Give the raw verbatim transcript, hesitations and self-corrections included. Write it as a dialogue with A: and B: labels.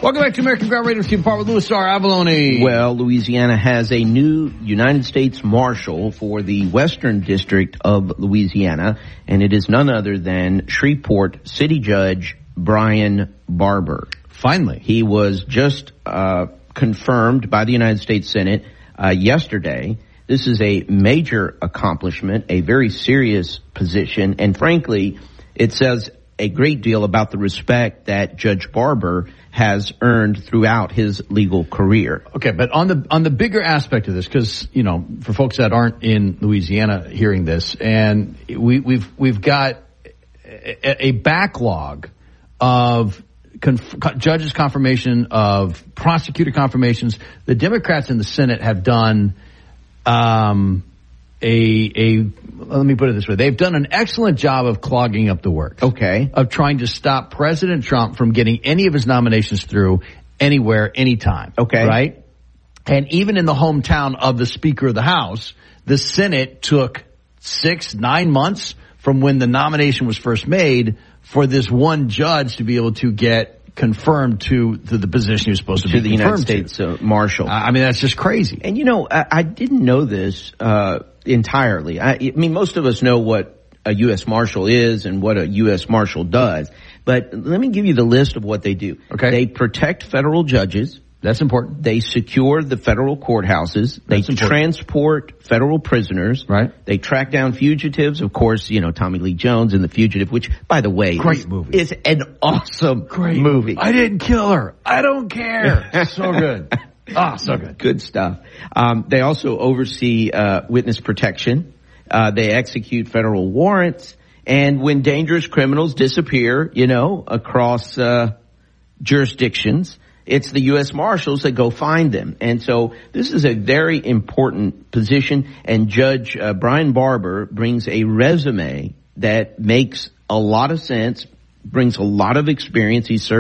A: Welcome back to American Ground Radio. Steve Parr with Louis R. Avalone.
B: Well, Louisiana has a new United States Marshal for the Western District of Louisiana, and it is none other than Shreveport City Judge Brian Barber.
A: Finally.
B: He was just uh, confirmed by the United States Senate uh, yesterday. This is a major accomplishment, a very serious position, and frankly, it says a great deal about the respect that Judge Barber has earned throughout his legal career.
A: Okay, but on the on the bigger aspect of this, because you know, for folks that aren't in Louisiana hearing this, and we, we've we've got a, a backlog of conf, judges' confirmation, of prosecutor confirmations. The Democrats in the Senate have done um, a a. Let me put it this way. They've done an excellent job of clogging up the works.
B: Okay.
A: Of trying to stop President Trump from getting any of his nominations through anywhere, anytime.
B: Okay.
A: Right? And even in the hometown of the Speaker of the House, the Senate took six, nine months from when the nomination was first made for this one judge to be able to get confirmed to, to the position he was supposed to,
B: to
A: be
B: the
A: confirmed
B: United States uh, Marshal.
A: I mean, that's just crazy.
B: And you know, I, I didn't know this uh entirely. I, I mean, most of us know what a U S Marshal is and what a U S Marshal does. But let me give you the list of what they do.
A: Okay.
B: They protect federal judges.
A: That's important.
B: They secure the federal courthouses. They
A: That's important.
B: transport federal prisoners.
A: Right.
B: They track down fugitives. Of course, you know, Tommy Lee Jones and The Fugitive, which, by the way,
A: Great
B: is,
A: movie.
B: is an awesome
A: Great
B: movie.
A: I didn't kill her. I don't care. So good. Ah, so good.
B: Good stuff. Um, they also oversee uh, witness protection. Uh, they execute federal warrants. And when dangerous criminals disappear, you know, across uh, jurisdictions, it's the U S Marshals that go find them. And so this is a very important position. And Judge uh, Brian Barber brings a resume that makes a lot of sense, brings a lot of experience. He served